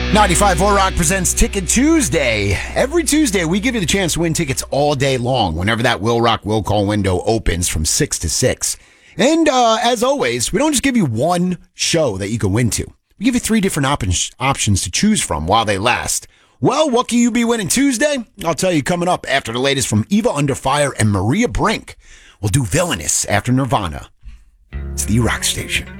95 War Rock presents Ticket Tuesday. Every Tuesday, we give you the chance to win tickets all day long whenever that Will Rock Will Call window opens from 6 to 6. And as always, we don't just give you one show that you can win to. We give you 3 different options to choose from while they last. Well, what can you be winning Tuesday? I'll tell you coming up after the latest from Eva Under Fire and Maria Brink. We'll do Villainous after Nirvana. It's the Rock Station.